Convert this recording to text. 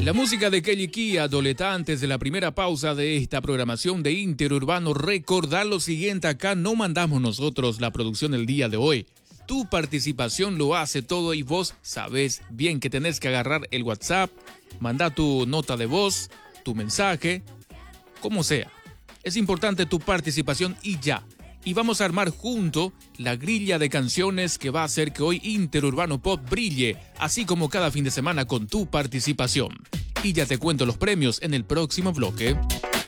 La música de Kelly Key Adoleta antes de la primera pausa de esta programación de Interurbano. Recordar lo siguiente, acá no mandamos nosotros la producción del día de hoy. Tu participación lo hace todo y vos sabés bien que tenés que agarrar el WhatsApp, mandar tu nota de voz, tu mensaje, como sea. Es importante tu participación y ya. Y vamos a armar junto la grilla de canciones que va a hacer que hoy Interurbano Pop brille, así como cada fin de semana con tu participación. Y ya te cuento los premios en el próximo bloque.